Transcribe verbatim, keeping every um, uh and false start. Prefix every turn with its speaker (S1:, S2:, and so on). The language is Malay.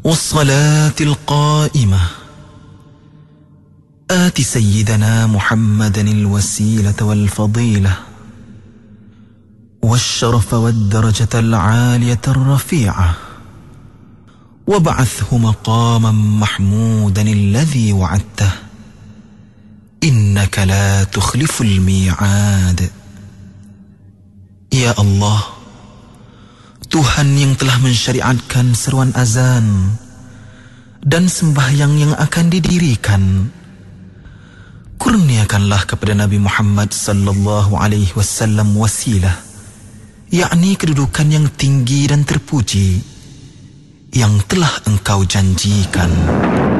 S1: والصلاة القائمة آت سيدنا محمدا الوسيلة والفضيلة والشرف والدرجة العالية الرفيعة وابعثه مقاما محمودا الذي وعدته إنك لا تخلف الميعاد. Ya Allah, Tuhan yang telah mensyariatkan seruan azan dan sembahyang yang akan didirikan, kurniakanlah kepada Nabi Muhammad sallallahu alaihi wasallam wasilah, yakni kedudukan yang tinggi dan terpuji yang telah engkau janjikan.